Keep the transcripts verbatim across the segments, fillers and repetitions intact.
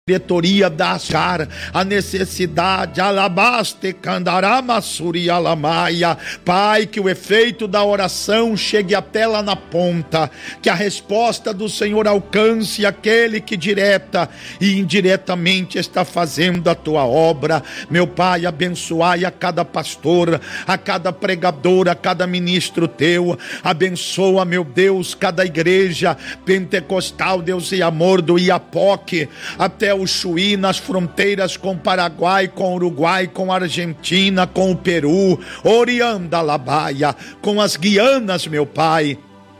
diretoria da Ascar, a necessidade, alabaste, candarama, suri, alamaia. Pai, que o efeito da oração chegue até lá na ponta, que a resposta do Senhor alcance aquele que direta e indiretamente está fazendo a tua obra. Meu Pai, abençoai a cada pastor, a cada pregador, a cada ministro teu. Abençoa, meu Deus, cada igreja pentecostal, Deus e amor, do Iapoque até o Chuí, nas fronteiras com o Paraguai, com o Uruguai, com a Argentina, com o Peru, Orianda Labaia, com as Guianas, meu Pai.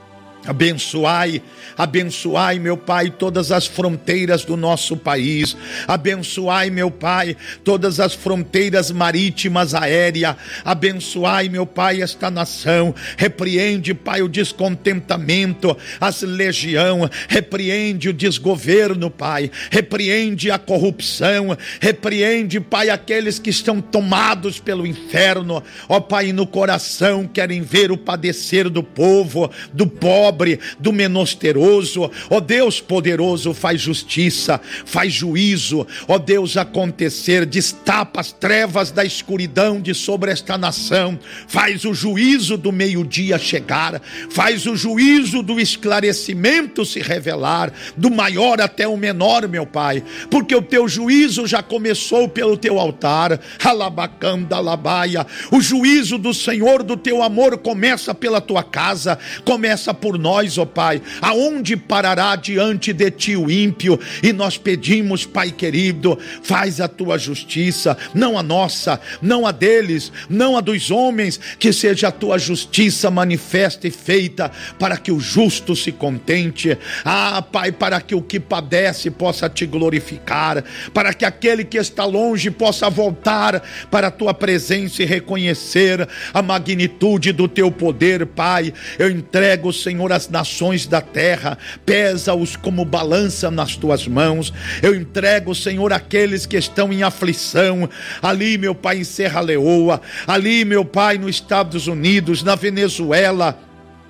Abençoai, abençoai, meu Pai, todas as fronteiras do nosso país. Abençoai, meu Pai, todas as fronteiras marítimas, aéreas. Abençoai, meu Pai, esta nação. Repreende, Pai, o descontentamento, as legião. Repreende o desgoverno, Pai. Repreende a corrupção. Repreende, Pai, aqueles que estão tomados pelo inferno. Ó Pai, no coração querem ver o padecer do povo, do pobre, do menesteroso. Ó Deus poderoso, faz justiça, faz juízo, ó Deus, acontecer. Destapa as trevas da escuridão de sobre esta nação. Faz o juízo do meio-dia chegar, faz o juízo do esclarecimento se revelar, do maior até o menor, meu Pai, porque o teu juízo já começou pelo teu altar. Alabacanda alabaia. O juízo do Senhor, do teu amor, começa pela tua casa, começa por nós, ó Pai. Aonde parará diante de ti o ímpio? E nós pedimos, Pai querido, faz a tua justiça, não a nossa, não a deles, não a dos homens, que seja a tua justiça manifesta e feita, para que o justo se contente. Ah, Pai, para que o que padece possa te glorificar, para que aquele que está longe possa voltar para a tua presença e reconhecer a magnitude do teu poder. Pai, eu entrego, Senhor, as nações da terra, pesa-os como balança nas tuas mãos. Eu entrego, Senhor, aqueles que estão em aflição, ali, meu Pai, em Serra Leoa, ali, meu Pai, nos Estados Unidos, na Venezuela,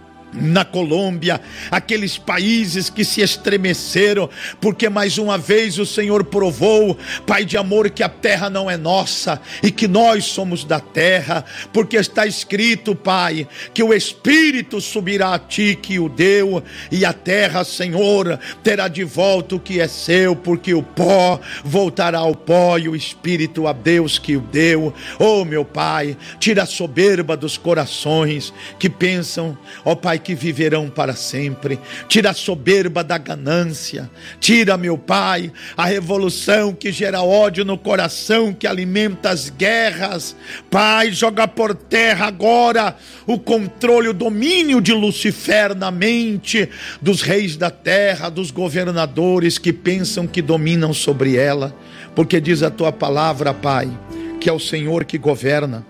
na Colômbia, aqueles países que se estremeceram, porque mais uma vez o Senhor provou, Pai de amor, que a terra não é nossa e que nós somos da terra, porque está escrito, Pai, que o Espírito subirá a ti que o deu, e a terra, Senhor, terá de volta o que é seu, porque o pó voltará ao pó e o Espírito a Deus que o deu. Oh, meu Pai, tira a soberba dos corações que pensam, ó Pai, que viverão para sempre. Tira a soberba da ganância. Tira, meu Pai, a revolução que gera ódio no coração, que alimenta as guerras. Pai, joga por terra agora o controle, o domínio de Lucifer na mente dos reis da terra, dos governadores que pensam que dominam sobre ela, porque diz a tua palavra, Pai, que é o Senhor que governa,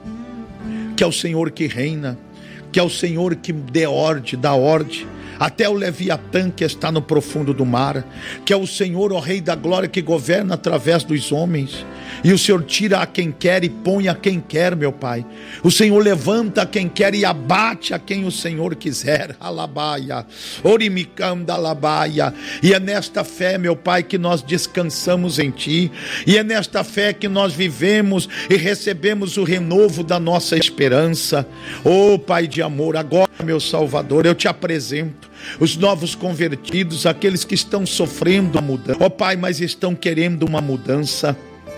que é o Senhor que reina, que é o Senhor que dê ordem, dá ordem, até o Leviatã que está no profundo do mar, que é o Senhor, ó Rei da glória, que governa através dos homens, e o Senhor tira a quem quer e põe a quem quer, meu Pai. O Senhor levanta a quem quer e abate a quem o Senhor quiser. Alabaia, orimicanda alabaia. E é nesta fé, meu Pai, que nós descansamos em Ti, e é nesta fé que nós vivemos e recebemos o renovo da nossa esperança. Oh Pai de amor, agora, meu Salvador, eu te apresento os novos convertidos, aqueles que estão sofrendo a mudança, ó Pai, mas estão querendo uma mudança,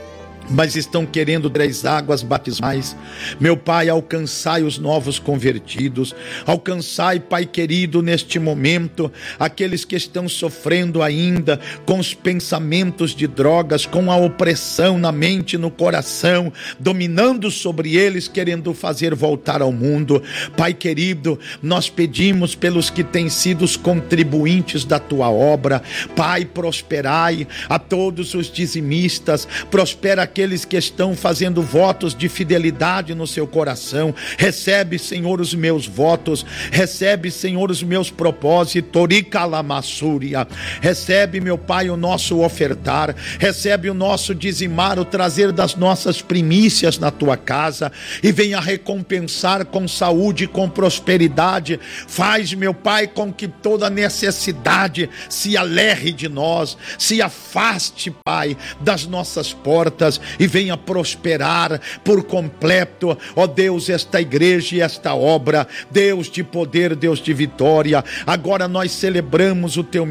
mas estão querendo três águas batismais. Meu Pai, alcançai os novos convertidos, alcançai, Pai querido, neste momento, aqueles que estão sofrendo ainda com os pensamentos de drogas, com a opressão na mente e no coração, dominando sobre eles, querendo fazer voltar ao mundo. Pai querido, nós pedimos pelos que têm sido os contribuintes da Tua obra. Pai, prosperai a todos os dizimistas, prospera aqueles que estão fazendo votos de fidelidade no seu coração. Recebe, Senhor, os meus votos, recebe, Senhor, os meus propósitos. Toricalamassúria. Recebe, meu Pai, o nosso ofertar, recebe o nosso dizimar, o trazer das nossas primícias na tua casa, e venha recompensar com saúde, com prosperidade. Faz, meu Pai, com que toda necessidade se alerre de nós, se afaste, Pai, das nossas portas, e venha prosperar por completo, ó Deus, esta igreja e esta obra. Deus de poder, Deus de vitória, agora nós celebramos o teu